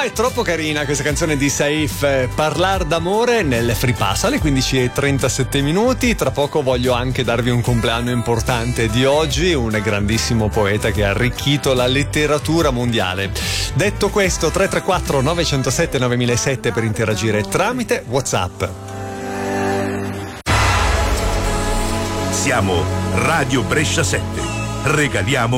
È troppo carina questa canzone di Saif, Parlar d'amore nel Free Pass alle 15:37. Tra poco voglio anche darvi un compleanno importante di oggi, un grandissimo poeta che ha arricchito la letteratura mondiale. Detto questo, 334 907 9007 per interagire tramite WhatsApp. Siamo Radio Brescia 7. Regaliamo